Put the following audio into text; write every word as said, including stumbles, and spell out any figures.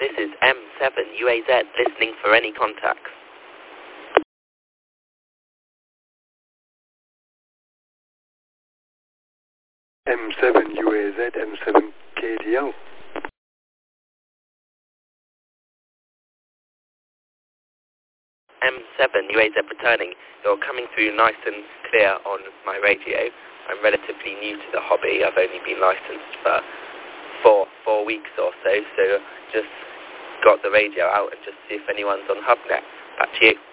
This is M seven U A Z, listening for any contacts. M seven U A Z, M seven K D L. M seven U A Z returning. You're coming through nice and clear on my radio. I'm relatively new to the hobby. I've only been licensed for four, four weeks or so, so just got the radio out and just see if anyone's on HubNet. Back to you.